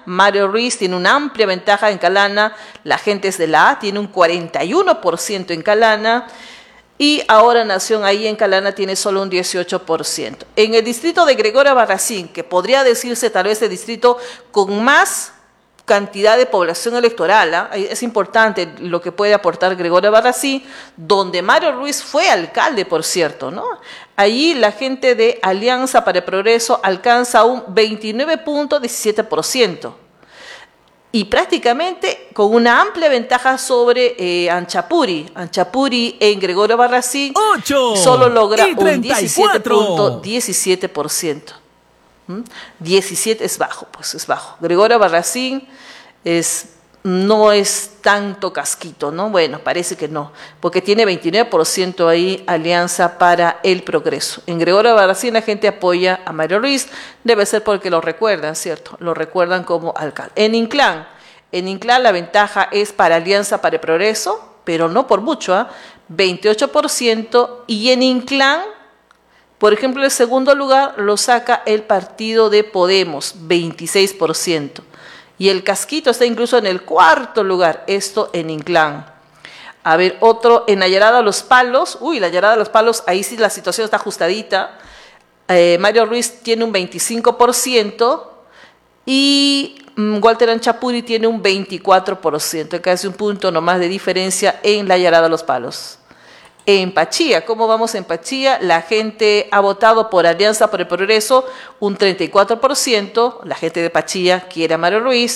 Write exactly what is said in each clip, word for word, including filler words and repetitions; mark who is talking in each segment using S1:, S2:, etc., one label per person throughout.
S1: Mario Ruiz tiene una amplia ventaja en Calana, la gente es de la A, tiene un cuarenta y uno por ciento en Calana, y ahora Nación ahí en Calana tiene solo un dieciocho por ciento. En el distrito de Gregorio Barracín, que podría decirse tal vez el distrito con más cantidad de población electoral, ¿eh? Es importante lo que puede aportar Gregorio Barracín, donde Mario Ruiz fue alcalde, por cierto, ¿no? Allí la gente de Alianza para el Progreso alcanza un veintinueve punto diecisiete por ciento y prácticamente con una amplia ventaja sobre eh, Anchapuri. Anchapuri en Gregorio Barracín
S2: ocho
S1: solo logra un diecisiete punto diecisiete por ciento. ¿Mm? diecisiete es bajo, pues es bajo. Gregorio Barracín es, no es tanto casquito, ¿no? Bueno, parece que no, porque tiene veintinueve por ciento ahí Alianza para el Progreso. En Gregorio Barracín la gente apoya a Mario Ruiz, debe ser porque lo recuerdan, ¿cierto? Lo recuerdan como alcalde. En Inclán, en Inclán la ventaja es para Alianza para el Progreso, pero no por mucho, ¿eh? veintiocho por ciento, y en Inclán, por ejemplo, el segundo lugar lo saca el partido de Podemos, veintiséis por ciento. Y el casquito está incluso en el cuarto lugar, esto en Inclán. A ver, otro en Ayarada Los Palos. Uy, la Ayarada Los Palos, ahí sí la situación está ajustadita. Eh, Mario Ruiz tiene un veinticinco por ciento y um, Walter Anchapuri tiene un veinticuatro por ciento, casi un punto nomás de diferencia en la Ayarada Los Palos. En Pachía, ¿cómo vamos en Pachía? La gente ha votado por Alianza por el Progreso, un treinta y cuatro por ciento, la gente de Pachía quiere a Mario Ruiz,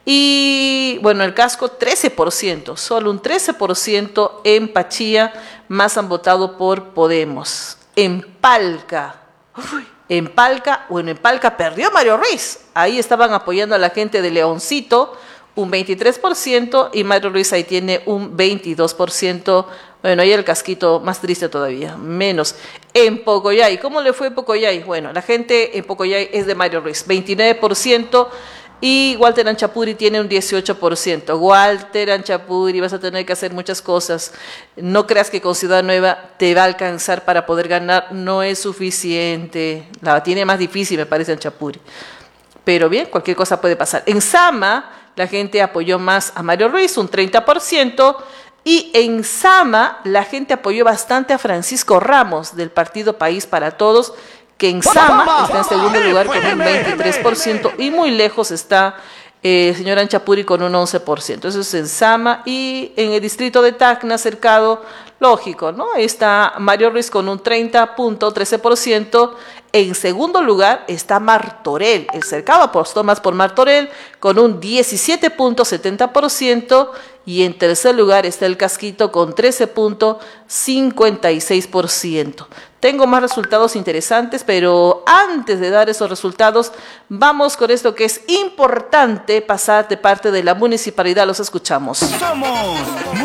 S1: y bueno, el Casco trece por ciento, solo un trece por ciento en Pachía, más han votado por Podemos. En Palca, uy, en Palca, bueno, en Palca perdió Mario Ruiz, ahí estaban apoyando a la gente de Leoncito, un veintitrés por ciento, y Mario Ruiz ahí tiene un veintidós por ciento. Bueno, ahí el casquito más triste todavía, menos. En Pocoyay, ¿cómo le fue en Pocoyay? Bueno, la gente en Pocoyay es de Mario Ruiz, veintinueve por ciento, y Walter Anchapuri tiene un dieciocho por ciento. Walter Anchapuri, vas a tener que hacer muchas cosas. No creas que con Ciudad Nueva te va a alcanzar para poder ganar, no es suficiente. La tiene más difícil, me parece, Anchapuri. Pero bien, cualquier cosa puede pasar. En Sama, la gente apoyó más a Mario Ruiz, un treinta por ciento, y en Sama la gente apoyó bastante a Francisco Ramos del partido País para Todos, que en Sama está en segundo lugar con un veintitrés por ciento y muy lejos está eh, el señor Anchapuri con un once por ciento. Eso es en Sama. Y en el distrito de Tacna, cercado, lógico, ¿no? Está Mario Ruiz con un treinta punto trece por ciento. En segundo lugar está Martorell, el cercado apostó más por Martorell con un diecisiete punto setenta por ciento, y en tercer lugar está el Casquito con trece punto cincuenta y seis por ciento. Tengo más resultados interesantes, pero antes de dar esos resultados, vamos con esto que es importante pasar de parte de la municipalidad. Los escuchamos.
S2: Somos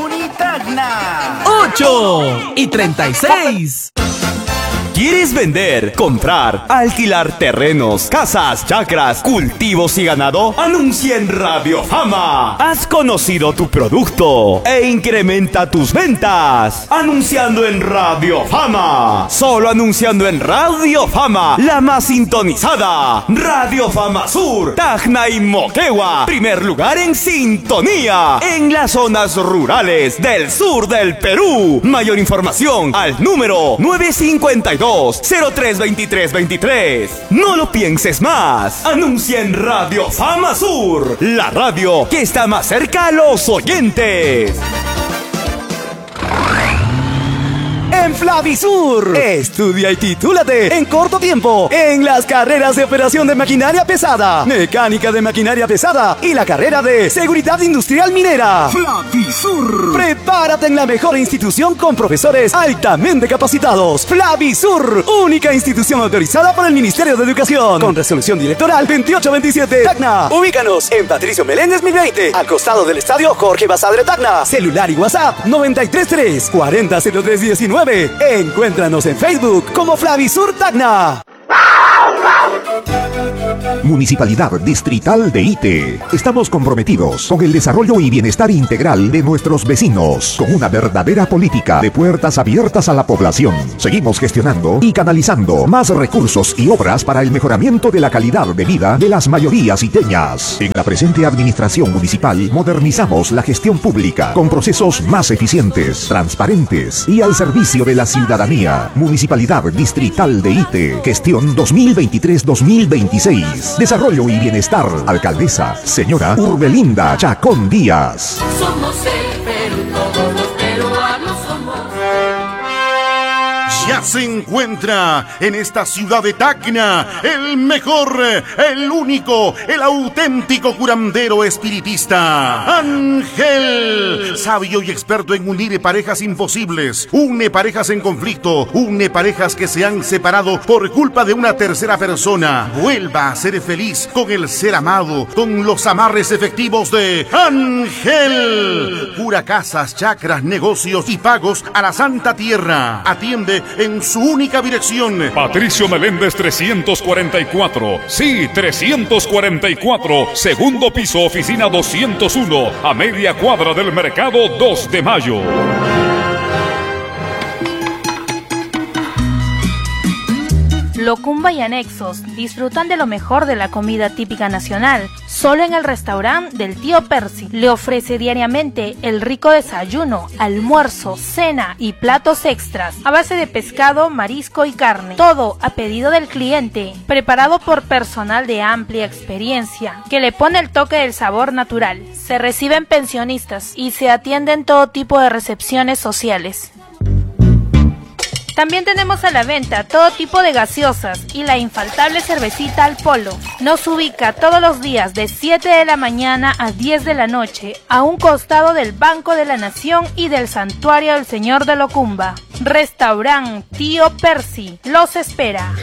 S2: Munitagna. ocho y treinta y seis. ¿Quieres vender, comprar, alquilar terrenos, casas, chacras, cultivos y ganado? Anuncia en Radio Fama. Has conocido tu producto e incrementa tus ventas. Anunciando en Radio Fama. Solo anunciando en Radio Fama, la más sintonizada. Radio Fama Sur, Tacna y Moquegua. Primer lugar en sintonía en las zonas rurales del sur del Perú. Mayor información al número nueve cinco dos, cero tres veintitrés veintitrés. No lo pienses más. Anuncia en Radio Fama Sur, la radio que está más cerca a los oyentes. En Flavisur, estudia y titúlate en corto tiempo en las carreras de operación de maquinaria pesada, mecánica de maquinaria pesada y la carrera de seguridad industrial minera. Flavisur. Prepárate en la mejor institución con profesores altamente capacitados. Flavisur, única institución autorizada por el Ministerio de Educación, con resolución directoral veintiocho veintisiete. Tacna. Ubícanos en Patricio Meléndez mil veinte, al costado del estadio Jorge Basadre Tacna. Celular y WhatsApp noventa y tres tres, cuarenta cero tres diecinueve. Encuéntranos en Facebook como Flavisur Tacna.
S3: Municipalidad Distrital de Ite. Estamos comprometidos con el desarrollo y bienestar integral de nuestros vecinos, con una verdadera política de puertas abiertas a la población. Seguimos gestionando y canalizando más recursos y obras para el mejoramiento de la calidad de vida de las mayorías iteñas. En la presente administración municipal, modernizamos la gestión pública con procesos más eficientes, transparentes y al servicio de la ciudadanía. Municipalidad Distrital de Ite. Gestión dos mil veintitrés dos mil veintiséis. Desarrollo y bienestar. Alcaldesa, señora Urbelinda Chacón Díaz.
S4: Somos el Perú, todos los peruanos somos.
S5: Ya se encuentra en esta ciudad de Tacna el mejor, el único, el auténtico curandero espiritista, Ángel, sabio y experto en unir parejas imposibles, une parejas en conflicto, une parejas que se han separado por culpa de una tercera persona. Vuelva a ser feliz con el ser amado, con los amarres efectivos de Ángel. Cura casas, chakras, negocios y pagos a la Santa Tierra. Atiende en su única dirección.
S6: Patricio Meléndez trescientos cuarenta y cuatro. Sí, trescientos cuarenta y cuatro. Segundo piso, oficina doscientos uno. A media cuadra del mercado dos de mayo.
S7: Locumba y anexos disfrutan de lo mejor de la comida típica nacional, solo en el restaurante del tío Percy. Le ofrece diariamente el rico desayuno, almuerzo, cena y platos extras a base de pescado, marisco y carne. Todo a pedido del cliente, preparado por personal de amplia experiencia, que le pone el toque del sabor natural. Se reciben pensionistas y se atienden todo tipo de recepciones sociales. También tenemos a la venta todo tipo de gaseosas y la infaltable cervecita al polo. Nos ubica todos los días de siete de la mañana a diez de la noche, a un costado del Banco de la Nación y del Santuario del Señor de Locumba. Restaurant Tío Percy los espera.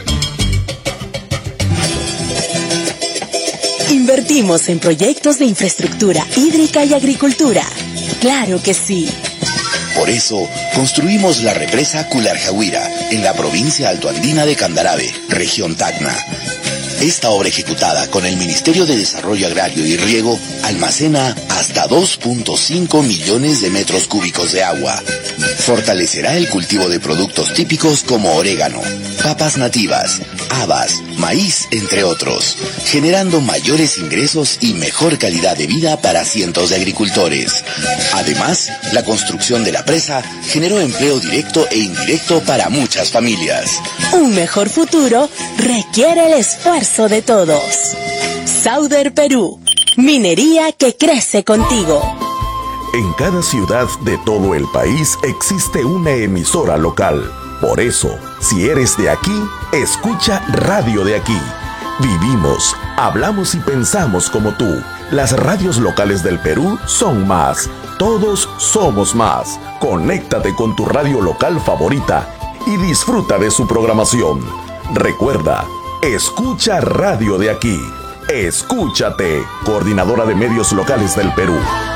S8: Invertimos en proyectos de infraestructura hídrica y agricultura. ¡Claro que sí!
S9: Por eso, construimos la represa Cularjahuira, en la provincia altoandina de Candarave, región Tacna. Esta obra ejecutada con el Ministerio de Desarrollo Agrario y Riego almacena hasta dos punto cinco millones de metros cúbicos de agua. Fortalecerá el cultivo de productos típicos como orégano, papas nativas, habas, maíz, entre otros, generando mayores ingresos y mejor calidad de vida para cientos de agricultores. Además, la construcción de la presa generó empleo directo e indirecto para muchas familias.
S8: Un mejor futuro requiere el esfuerzo de todos. Sauder Perú, minería que crece contigo.
S10: En cada ciudad de todo el país existe una emisora local. Por eso, si eres de aquí, escucha Radio de Aquí. Vivimos, hablamos y pensamos como tú. Las radios locales del Perú son más. Todos somos más. Conéctate con tu radio local favorita y disfruta de su programación. Recuerda, escucha Radio de Aquí. Escúchate, Coordinadora de Medios Locales del Perú.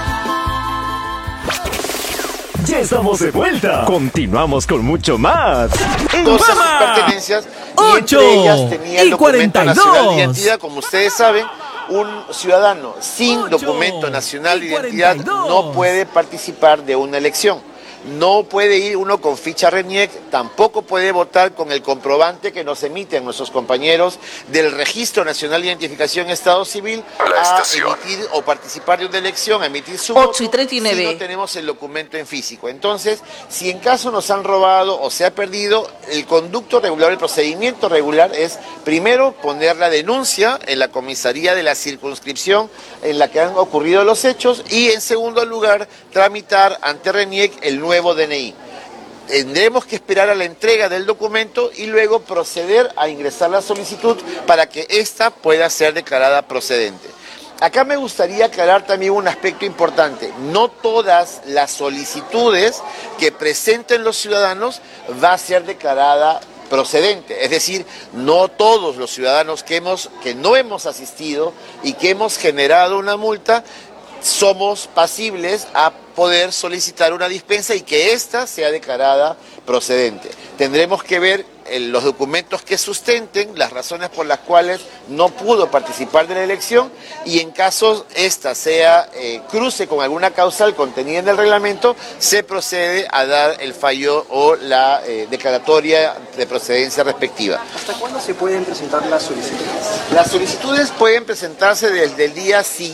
S2: Ya estamos de vuelta. Continuamos con mucho más. En
S11: Todas esas
S2: Fama.
S11: pertenencias, y
S2: ocho
S11: entre ellas tenía el
S2: y
S11: documento
S2: cuarenta y dos.
S11: nacional de identidad. Como ustedes saben, un ciudadano sin documento nacional de identidad no puede participar de una elección. No puede ir uno con ficha RENIEC, tampoco puede votar con el comprobante que nos emiten nuestros compañeros del Registro Nacional de Identificación Estado Civil a emitir o participar de una elección, a emitir su voto,
S1: ocho y treinta y nueve.
S11: si no tenemos el documento en físico. Entonces, si en caso nos han robado o se ha perdido, el conducto regular, el procedimiento regular es primero poner la denuncia en la comisaría de la circunscripción en la que han ocurrido los hechos y en segundo lugar tramitar ante RENIEC el nuevo nuevo D N I. Tendremos que esperar a la entrega del documento y luego proceder a ingresar la solicitud para que ésta pueda ser declarada procedente. Acá me gustaría aclarar también un aspecto importante. No todas las solicitudes que presenten los ciudadanos va a ser declarada procedente, es decir, no todos los ciudadanos que, hemos, que no hemos asistido y que hemos generado una multa somos pasibles a poder solicitar una dispensa y que ésta sea declarada procedente. Tendremos que ver eh, los documentos que sustenten las razones por las cuales no pudo participar de la elección y en caso esta sea eh, cruce con alguna causal contenida en el reglamento, se procede a dar el fallo o la eh, declaratoria de procedencia respectiva.
S12: ¿Hasta cuándo se pueden presentar las solicitudes?
S11: Las solicitudes pueden presentarse desde el día siguiente